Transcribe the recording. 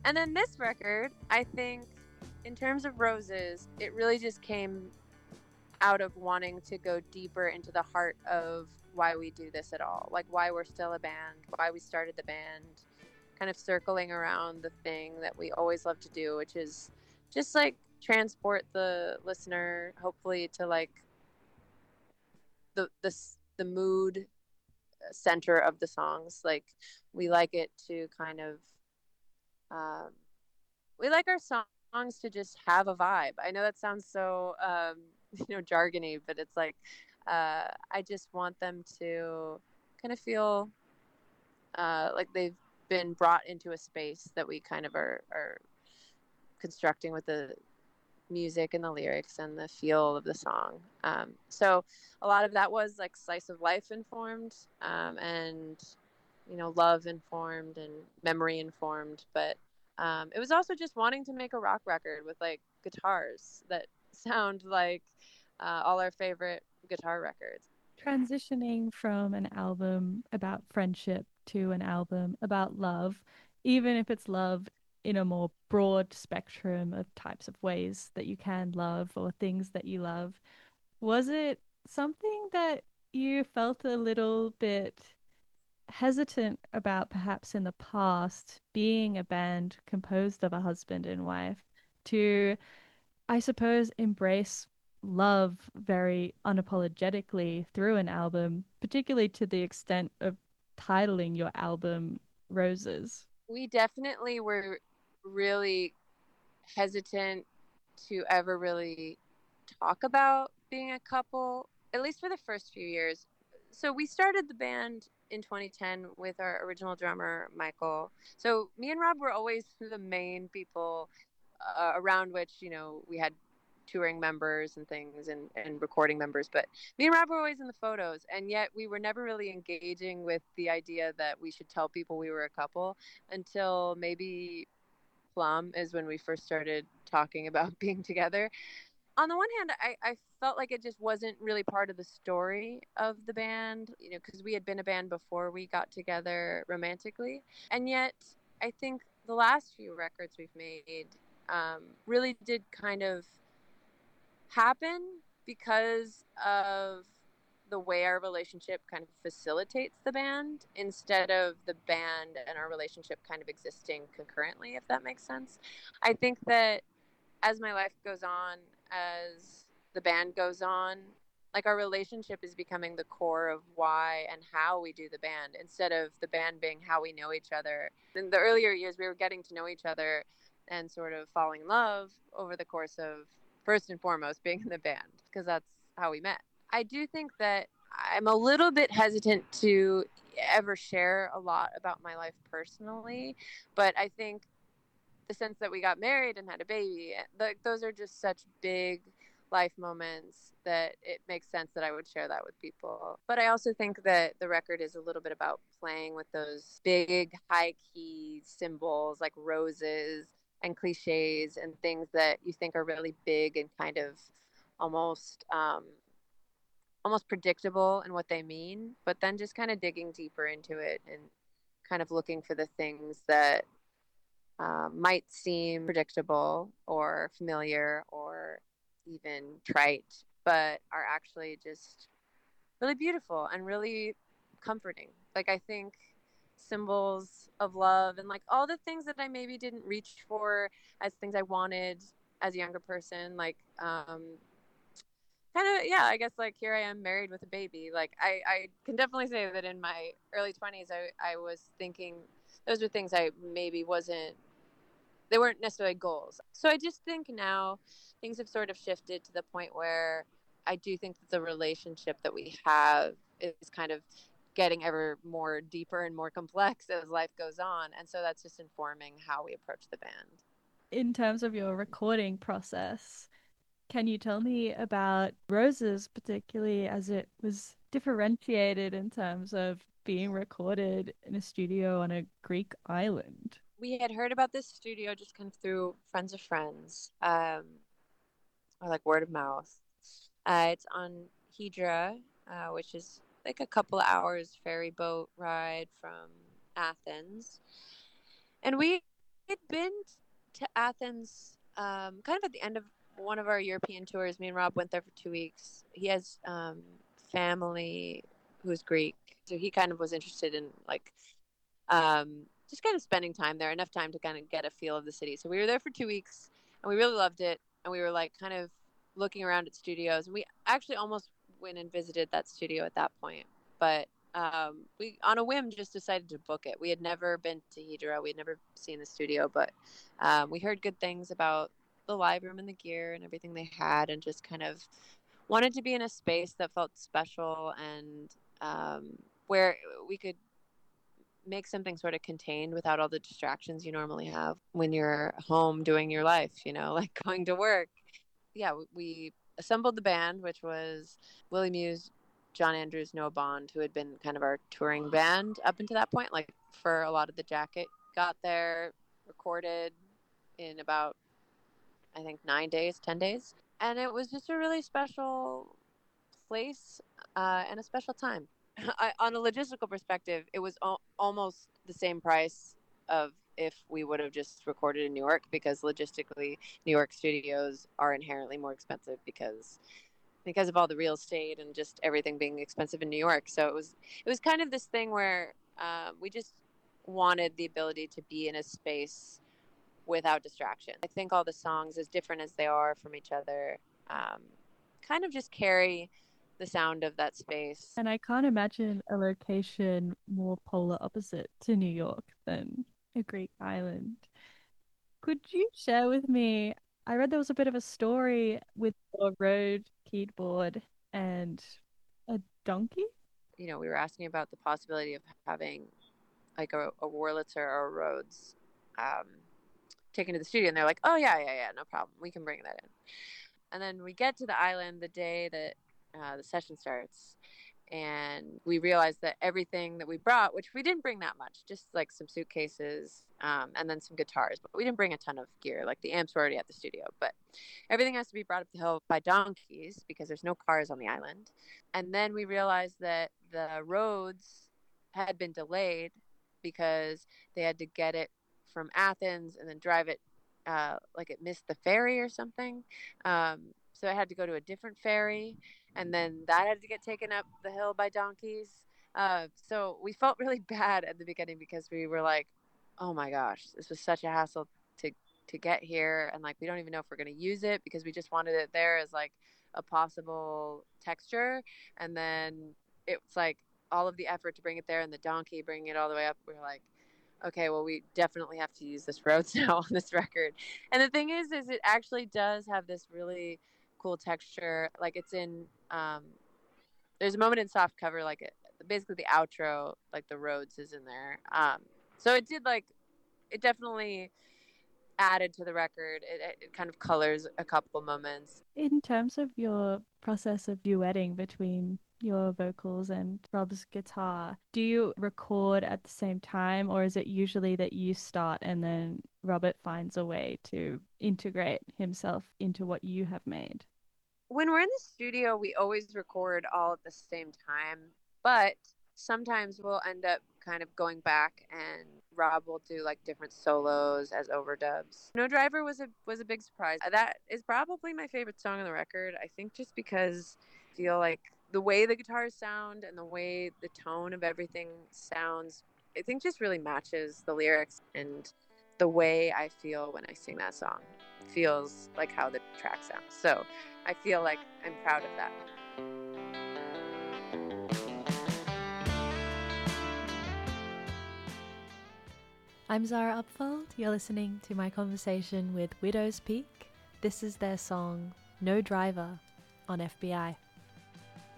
And then this record, I think, in terms of Roses, it really just came out of wanting to go deeper into the heart of why we do this at all, like why we're still a band, why we started the band, kind of circling around the thing that we always love to do, which is just like transport the listener, hopefully, to like the mood center of the songs. Like we like it to kind of um, we like our songs to just have a vibe. I know that sounds so jargony, but it's like I just want them to kind of feel like they've been brought into a space that we kind of are constructing with the music and the lyrics and the feel of the song. So a lot of that was like slice of life informed, and love informed and memory informed. But it was also just wanting to make a rock record with like guitars that sound like all our favorite guitar records. Transitioning from an album about friendship to an album about love, even if it's love in a more broad spectrum of types of ways that you can love or things that you love, was it something that you felt a little bit hesitant about perhaps in the past, being a band composed of a husband and wife, to, I suppose, embrace love very unapologetically through an album, particularly to the extent of titling your album Roses? We definitely were really hesitant to ever really talk about being a couple, at least for the first few years. So we started the band in 2010 with our original drummer, Michael. So me and Rob were always the main people around which, we had touring members and things and recording members. But me and Rob were always in the photos. And yet we were never really engaging with the idea that we should tell people we were a couple until maybe Plum is when we first started talking about being together. On the one hand, I felt like it just wasn't really part of the story of the band, because we had been a band before we got together romantically. And yet, I think the last few records we've made really did kind of happen because of the way our relationship kind of facilitates the band instead of the band and our relationship kind of existing concurrently, if that makes sense. I think that as my life goes on, as the band goes on, like our relationship is becoming the core of why and how we do the band instead of the band being how we know each other. In the earlier years, we were getting to know each other and sort of falling in love over the course of first and foremost being in the band because that's how we met. I do think that I'm a little bit hesitant to ever share a lot about my life personally, but I think the sense that we got married and had a baby, those are just such big life moments that it makes sense that I would share that with people. But I also think that the record is a little bit about playing with those big high key symbols like roses and cliches and things that you think are really big and kind of almost almost predictable in what they mean, but then just kind of digging deeper into it and kind of looking for the things that might seem predictable or familiar or even trite, but are actually just really beautiful and really comforting. Like, I think symbols of love and like all the things that I maybe didn't reach for as things I wanted as a younger person, like, kind of, yeah, I guess like here I am married with a baby. Like, I can definitely say that in my early 20s, I was thinking those were things I maybe wasn't they weren't necessarily goals. So I just think now things have sort of shifted to the point where I do think that the relationship that we have is kind of getting ever more deeper and more complex as life goes on. And so that's just informing how we approach the band. In terms of your recording process, can you tell me about Roses, particularly as it was differentiated in terms of being recorded in a studio on a Greek island? We had heard about this studio just kind of through friends of friends, or like word of mouth. It's on Hydra, which is like a couple of hours ferry boat ride from Athens. And we had been to Athens kind of at the end of one of our European tours. Me and Rob went there for 2 weeks. He has family who's Greek, so he kind of was interested in like just kind of spending time there, enough time to kind of get a feel of the city. So we were there for 2 weeks, and we really loved it. And we were like kind of looking around at studios, and we actually almost went and visited that studio at that point, but we on a whim just decided to book it. We had never been to Hydra. We had never seen the studio, but we heard good things about the live room and the gear and everything they had, and just kind of wanted to be in a space that felt special and where we could make something sort of contained without all the distractions you normally have when you're home doing your life, like going to work. Yeah, we assembled the band, which was Willie Muse, John Andrews, Noah Bond, who had been kind of our touring band up until that point, like for a lot of the jacket. Got there, recorded in about, I think, 9 days, 10 days. And it was just a really special place and a special time. On a logistical perspective, it was almost the same price of if we would have just recorded in New York, because logistically, New York studios are inherently more expensive because of all the real estate and just everything being expensive in New York. So it was kind of this thing where we just wanted the ability to be in a space without distraction. I think all the songs, as different as they are from each other, um, kind of just carry the sound of that space. And I can't imagine a location more polar opposite to New York than a Greek island. Could you share with me? I read there was a bit of a story with a road keyboard and a donkey. We were asking about the possibility of having like a Wurlitzer or a Rhodes um, taken to the studio, and they're like, "Oh yeah, no problem, we can bring that in." And then we get to the island the day that the session starts, and we realized that everything that we brought, which we didn't bring that much, just like some suitcases and then some guitars, but we didn't bring a ton of gear. Like the amps were already at the studio, but everything has to be brought up the hill by donkeys because there's no cars on the island. And then we realized that the roads had been delayed because they had to get it from Athens and then drive it, like it missed the ferry or something. So it had to go to a different ferry, and then that had to get taken up the hill by donkeys. So we felt really bad at the beginning because we were like, "Oh my gosh, this was such a hassle to to get here, and like we don't even know if we're gonna use it because we just wanted it there as like a possible texture." And then it's like all of the effort to bring it there and the donkey bringing it all the way up. We're like, okay, well, we definitely have to use this Rhodes now on this record. And the thing is it actually does have this really cool texture. Like it's in, there's a moment in soft cover, like basically the outro, like the Rhodes is in there. So it did like, it definitely added to the record. It kind of colors a couple moments. In terms of your process of duetting between your vocals and Rob's guitar, do you record at the same time, or is it usually that you start and then Robert finds a way to integrate himself into what you have made? When we're in the studio, we always record all at the same time, but sometimes we'll end up kind of going back and Rob will do like different solos as overdubs. No Driver was a big surprise. That is probably my favorite song on the record. I think just because I feel like the way the guitars sound and the way the tone of everything sounds, I think just really matches the lyrics, and the way I feel when I sing that song feels like how the track sounds. So I feel like I'm proud of that. I'm Zara Upfold. You're listening to my conversation with Widow's Peak. This is their song No Driver on FBI.